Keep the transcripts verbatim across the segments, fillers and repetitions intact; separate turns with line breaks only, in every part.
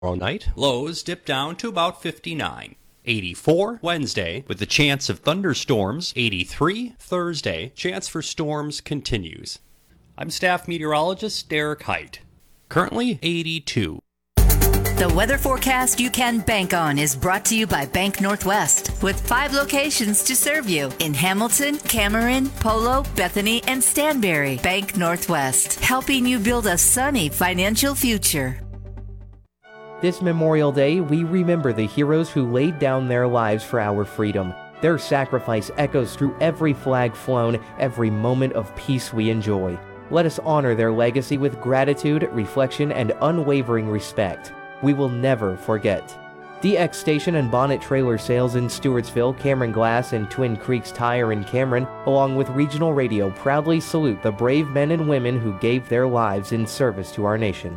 Tomorrow night, lows dip down to about fifty-nine. eighty-four Wednesday, with the chance of thunderstorms. eighty-three Thursday, chance for storms continues. I'm staff meteorologist Derek Height. Currently eighty-two.
The weather forecast you can bank on is brought to you by Bank Northwest, with five locations to serve you in Hamilton, Cameron, Polo, Bethany, and Stanberry. Bank Northwest, helping you build a sunny financial future.
This Memorial Day, we remember the heroes who laid down their lives for our freedom. Their sacrifice echoes through every flag flown, every moment of peace we enjoy. Let us honor their legacy with gratitude, reflection, and unwavering respect. We will never forget. D X Station and Bonnet Trailer Sales in Stewartsville, Cameron Glass, and Twin Creeks Tire in Cameron, along with Regional Radio, proudly salute the brave men and women who gave their lives in service to our nation.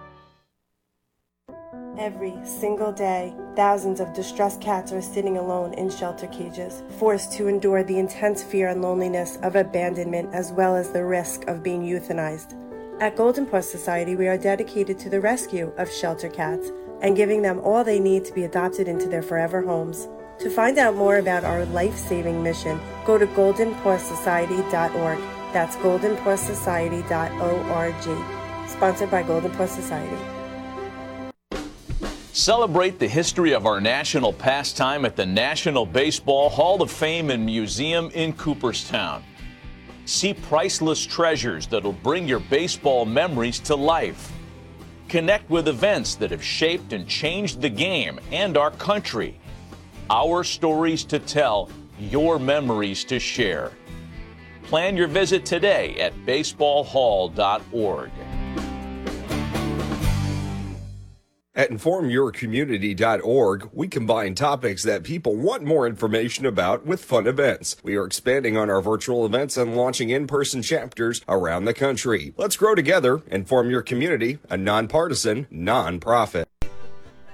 Every single day, thousands of distressed cats are sitting alone in shelter cages, forced to endure the intense fear and loneliness of abandonment as well as the risk of being euthanized. At Golden Paw Society, we are dedicated to the rescue of shelter cats and giving them all they need to be adopted into their forever homes. To find out more about our life-saving mission, go to golden paw society dot org. That's golden paw society dot org. Sponsored by Golden Paw Society.
Celebrate the history of our national pastime at the National Baseball Hall of Fame and Museum in Cooperstown. See priceless treasures that'll bring your baseball memories to life. Connect with events that have shaped and changed the game and our country. Our stories to tell, your memories to share. Plan your visit today at baseball hall dot org.
At inform your community dot org, we combine topics that people want more information about with fun events. We are expanding on our virtual events and launching in-person chapters around the country. Let's grow together. Inform Your Community, a nonpartisan nonprofit.